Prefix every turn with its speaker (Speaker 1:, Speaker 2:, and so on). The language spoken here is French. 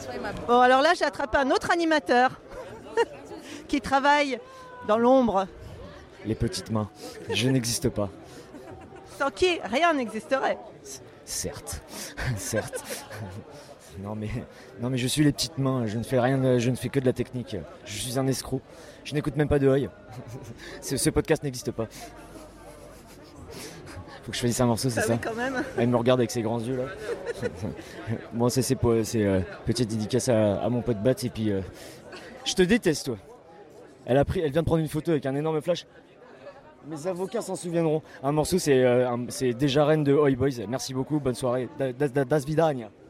Speaker 1: Bon, alors là, j'ai attrapé un autre animateur qui travaille dans l'ombre.
Speaker 2: Les petites mains, je n'existe pas.
Speaker 1: Sans qui rien n'existerait.
Speaker 2: Certes, certes. Non mais je suis les petites mains, je ne fais rien, je ne fais que de la technique. Je suis un escroc, je n'écoute même pas de Oi. Ce podcast n'existe pas. Faut que je choisisse un morceau, c'est ça,
Speaker 1: oui, quand même.
Speaker 2: Elle me regarde avec ses grands yeux là. Bon, ça c'est petite dédicace à mon pote Bat. Et puis je te déteste, toi. Elle vient de prendre une photo avec un énorme flash. Mes avocats s'en souviendront. Un morceau, c'est Déjà Reine de Oi Boys. Merci beaucoup, bonne soirée. Das Vidania.